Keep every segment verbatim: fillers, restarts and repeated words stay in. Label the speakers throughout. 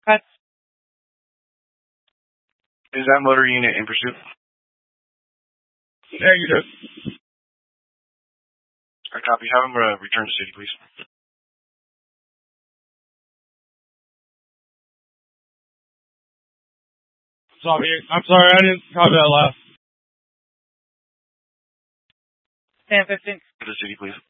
Speaker 1: Cut.
Speaker 2: Is that motor unit in pursuit?
Speaker 3: Negative.
Speaker 2: I copy. Have him uh, return to city, please.
Speaker 3: Sorry, I'm sorry, I didn't copy that last.
Speaker 1: ten fifteen.
Speaker 2: To the city, please.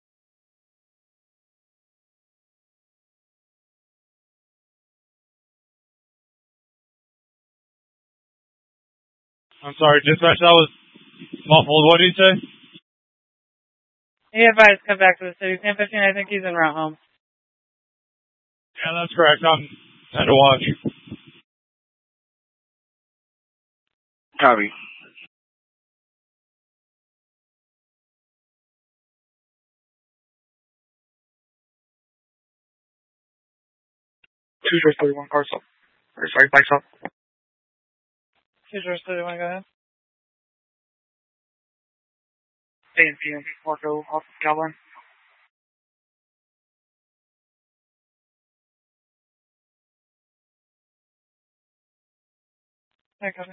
Speaker 3: I'm sorry, dispatch, that was muffled. What did you say?
Speaker 1: He advised come back to the city. ten fifteen, I think he's en route home.
Speaker 3: Yeah, that's correct. I'm had to watch.
Speaker 2: Copy.
Speaker 4: Two zero thirty one cars up. Or sorry, bikes up.
Speaker 1: Two zero thirty one, go ahead.
Speaker 4: A and P M, Marco, off of Calvin.
Speaker 1: I got it.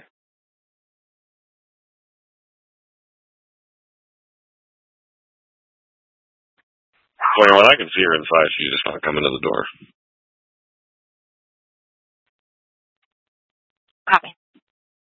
Speaker 5: twenty-one, I can see her inside. She's just not coming to the door.
Speaker 1: Copy.